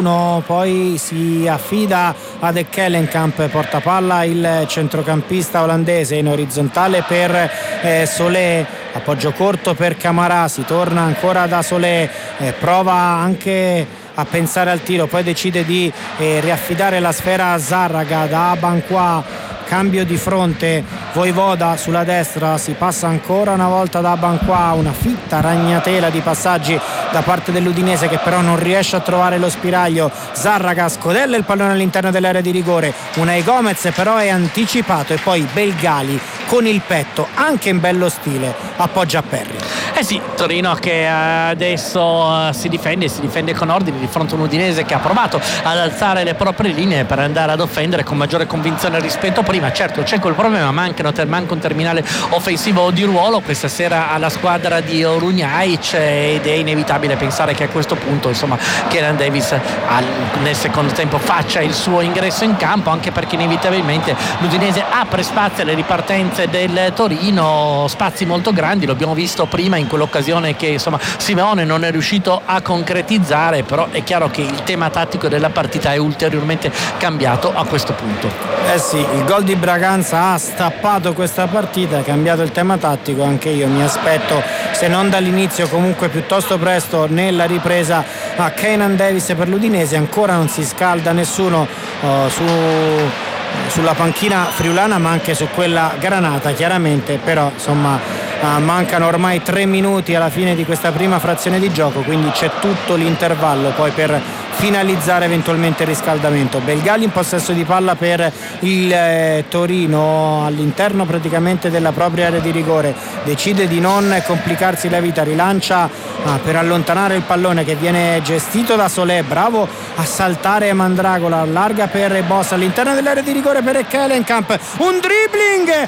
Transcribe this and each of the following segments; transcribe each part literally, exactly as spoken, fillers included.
uno, poi si affida ad Ekkelenkamp, porta palla il centrocampista olandese in orizzontale per eh, Solé, appoggio corto per Camara, si torna ancora da Solé, eh, prova anche a pensare al tiro, poi decide di eh, riaffidare la sfera a Zarraga da Abanqua. Cambio di fronte, Voivoda sulla destra, si passa ancora una volta da Abanqua, una fitta ragnatela di passaggi da parte dell'Udinese che però non riesce a trovare lo spiraglio. Zarraga scodella il pallone all'interno dell'area di rigore, Unai Gomez però è anticipato e poi Belgali con il petto anche in bello stile appoggia a Perry. Eh sì, Torino che adesso si difende, si difende con ordine di fronte a un Udinese che ha provato ad alzare le proprie linee per andare ad offendere con maggiore convinzione rispetto a prima. Certo, c'è quel problema, mancano, manca un terminale offensivo di ruolo questa sera alla squadra di Orunjaic ed è inevitabile pensare che a questo punto insomma Kenan Davis al, nel secondo tempo faccia il suo ingresso in campo, anche perché inevitabilmente l'Udinese apre spazio alle ripartenze del Torino, spazi molto grandi, lo abbiamo visto prima in quell'occasione che insomma Simeone non è riuscito a concretizzare, però è chiaro che il tema tattico della partita è ulteriormente cambiato a questo punto. Eh sì, il gol di Braganza ha stappato questa partita, ha cambiato il tema tattico, anche io mi aspetto, se non dall'inizio comunque piuttosto presto nella ripresa, a Kenan Davis per l'Udinese. Ancora non si scalda nessuno oh, su sulla panchina friulana ma anche su quella granata chiaramente, però insomma uh, mancano ormai tre minuti alla fine di questa prima frazione di gioco, quindi c'è tutto l'intervallo poi per finalizzare eventualmente il riscaldamento. Belgali in possesso di palla per il eh, Torino all'interno praticamente della propria area di rigore, decide di non complicarsi la vita, rilancia ah, per allontanare il pallone che viene gestito da Solé, bravo a saltare Mandragola, allarga per Boss all'interno dell'area di rigore per Ekkelenkamp, un dribbling,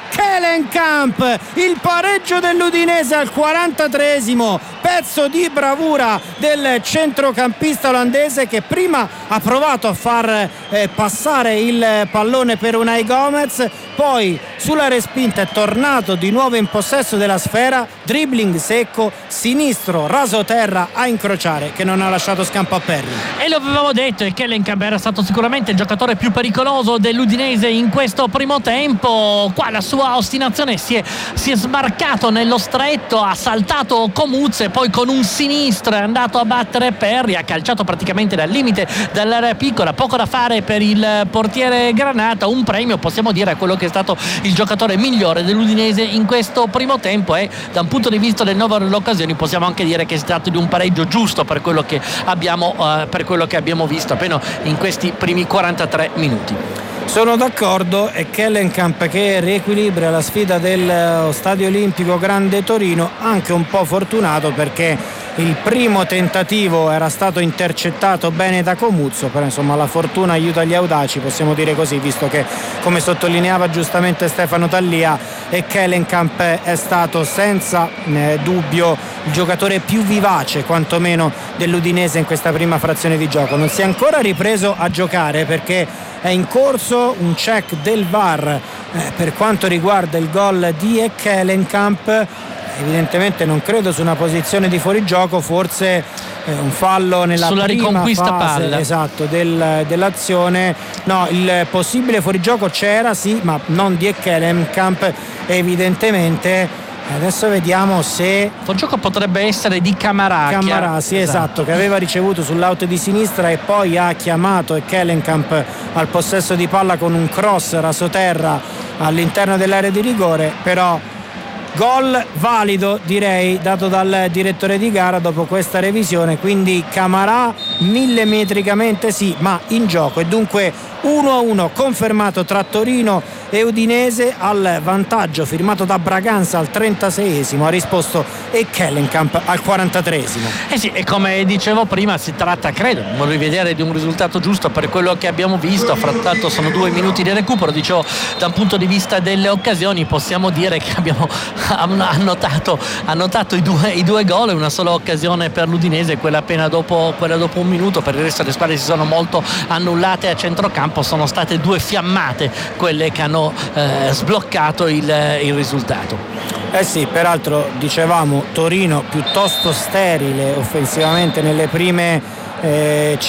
Ekkelenkamp, il pareggio dell'Udinese al quarantatreesimo, pezzo di bravura del centrocampista olandese che prima ha provato a far eh, passare il pallone per Unai Gomez, poi sulla respinta è tornato di nuovo in possesso della sfera, dribbling secco, sinistro raso terra a incrociare che non ha lasciato scampo a Perry. E lo avevamo detto, e Ekkelenkamp era stato sicuramente il giocatore più pericoloso dell'Udinese in questo primo tempo. Qua la sua ostinazione si è, si è sbarcato nello stretto, ha saltato Comuz e poi con un sinistro è andato a battere Perry, ha calciato praticamente dal limite dell'area piccola, poco da fare per il portiere Granata. Un premio possiamo dire a quello che è stato il giocatore migliore dell'Udinese in questo primo tempo, e da un punto di vista del numero delle occasioni possiamo anche dire che si tratta di un pareggio giusto per quello che abbiamo, uh, per quello che abbiamo visto appena in questi primi quarantatré minuti. Sono d'accordo, e Ekkelenkamp che riequilibra la sfida del Stadio Olimpico Grande Torino, anche un po' fortunato perché il primo tentativo era stato intercettato bene da Comuzzo, però insomma la fortuna aiuta gli audaci, possiamo dire così, visto che, come sottolineava giustamente Stefano Tallia, Ekkelenkamp è stato senza eh, dubbio il giocatore più vivace quantomeno dell'Udinese in questa prima frazione di gioco. Non si è ancora ripreso a giocare perché è in corso un check del V A R eh, per quanto riguarda il gol di Ekkelenkamp. Evidentemente non credo su una posizione di fuorigioco, forse eh, un fallo nella sulla prima riconquista fase, palla. esatto, del, dell'azione. No, il possibile fuorigioco c'era, sì, ma non di Ekkelenkamp evidentemente. Adesso vediamo se il gioco potrebbe essere di Camara. Camara, sì, esatto. esatto, che aveva ricevuto sull'out di sinistra e poi ha chiamato Ekkelenkamp al possesso di palla con un cross rasoterra all'interno dell'area di rigore, però gol valido direi dato dal direttore di gara dopo questa revisione, quindi Camara millimetricamente sì, ma in gioco, e dunque uno a uno confermato tra Torino e Udinese. Al vantaggio firmato da Braganza al trentaseiesimo ha risposto Ekkelenkamp al quarantatreesimo. Eh sì, e come dicevo prima si tratta, credo, non rivedere di un risultato giusto per quello che abbiamo visto. Frattanto sono due minuti di recupero, dicevo, da un punto di vista delle occasioni possiamo dire che abbiamo annotato, annotato i due, i due gol e una sola occasione per l'Udinese, quella appena dopo, quella dopo un minuto. Per il resto le squadre si sono molto annullate a centrocampo, sono state due fiammate quelle che hanno eh, sbloccato il, il risultato. Eh sì, peraltro dicevamo Torino piuttosto sterile offensivamente nelle prime eh,